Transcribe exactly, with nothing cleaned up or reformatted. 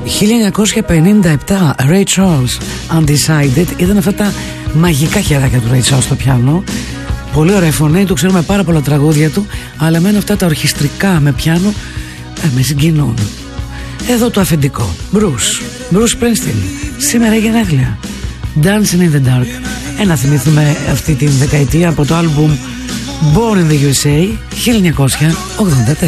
χίλια εννιακόσια πενήντα επτά, Ray Charles, Undecided. Ήταν αυτά τα μαγικά χεράκια του Ray Charles στο πιάνο. Πολύ ωραία φωνή του, ξέρουμε πάρα πολλά τραγούδια του, αλλά εμένα αυτά τα ορχιστρικά με πιάνο ε, με συγκινούν. Εδώ το αφεντικό, Bruce, Bruce Springsteen. Σήμερα γενέθλια, Dancing in the Dark. Ένα θυμηθούμε αυτή την δεκαετία από το άλμπουμ Born in the γιου ες έι χίλια εννιακόσια ογδόντα τέσσερα.